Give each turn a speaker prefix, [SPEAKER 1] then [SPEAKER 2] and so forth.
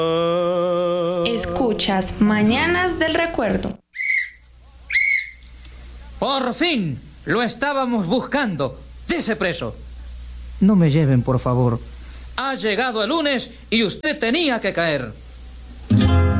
[SPEAKER 1] Escuchas Mañanas del Recuerdo.
[SPEAKER 2] ¡Por fin! Lo estábamos buscando. ¡Dese preso! No me lleven, por favor. Ha llegado el lunes y usted tenía que caer.